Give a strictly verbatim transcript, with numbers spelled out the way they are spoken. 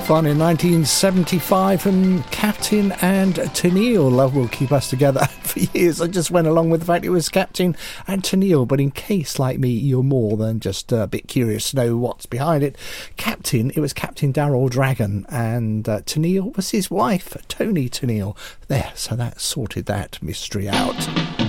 fun in nineteen seventy-five from Captain and Tennille. Love Will Keep Us Together. For years I just went along with the fact it was Captain and Tennille, but in case, like me, you're more than just a bit curious to know what's behind it, Captain, it was Captain Darrell Dragon, and uh, Tennille was his wife, Toni Tennille. There, so that sorted that mystery out.